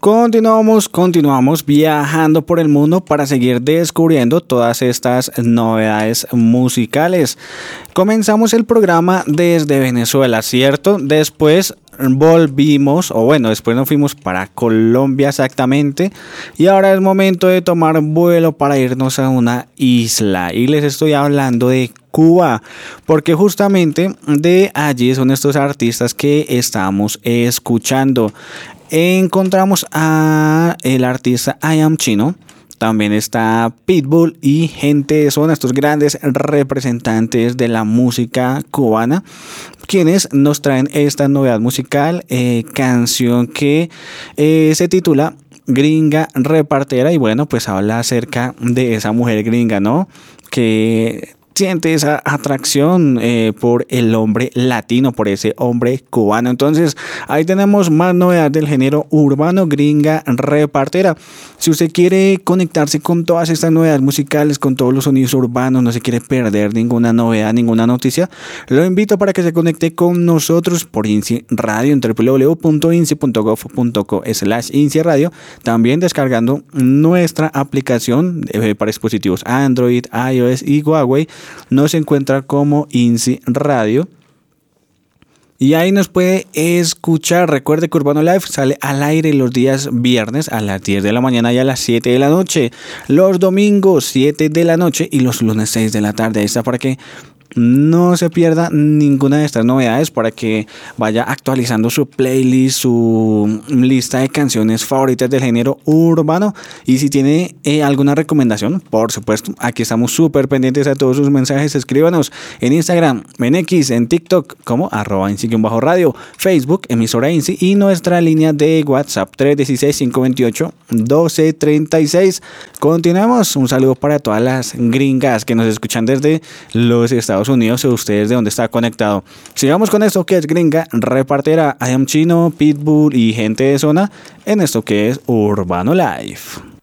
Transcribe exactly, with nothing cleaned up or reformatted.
Continuamos, continuamos viajando por el mundo para seguir descubriendo todas estas novedades musicales. Comenzamos el programa desde Venezuela, ¿cierto? Después volvimos, o bueno, después nos fuimos para Colombia exactamente. Y ahora es momento de tomar vuelo para irnos a una isla. Y les estoy hablando de Cuba, porque justamente de allí son estos artistas que estamos escuchando. Encontramos a el artista I Am Chino, también está Pitbull y Gente Zona, estos grandes representantes de la música cubana, quienes nos traen esta novedad musical, eh, canción que eh, se titula Gringa Repartera, y bueno, pues habla acerca de esa mujer gringa, ¿no? Que siente esa atracción eh, por el hombre latino, por ese hombre cubano. Entonces, ahí tenemos más novedades del género urbano, Gringa Repartera. Si usted quiere conectarse con todas estas novedades musicales, con todos los sonidos urbanos, no se quiere perder ninguna novedad, ninguna noticia, lo invito para que se conecte con nosotros por INSI Radio en doble u doble u doble u punto insi punto gob punto co slash INSI Radio, también descargando nuestra aplicación eh, para dispositivos Android, iOS y Huawei. Nos encuentra como INSI Radio y ahí nos puede escuchar. Recuerde que Urbano Live sale al aire los días viernes a las diez de la mañana y a las siete de la noche, los domingos siete de la noche y los lunes seis de la tarde. Ahí está para que no se pierda ninguna de estas novedades, para que vaya actualizando su playlist, su lista de canciones favoritas del género urbano. Y si tiene eh, alguna recomendación, por supuesto, aquí estamos súper pendientes a todos sus mensajes. Escríbanos en Instagram, en X, en TikTok como arroba INSI-radio, Facebook, emisora INSI, y nuestra línea de WhatsApp tres uno seis, cinco dos ocho, uno dos tres seis. Continuamos. Un saludo para todas las gringas que nos escuchan desde los Estados Unidos, o ustedes de donde está conectado. Sigamos con esto que es Gringa Repartera, I Am Chino, Pitbull y Gente de Zona en esto que es Urbano Live.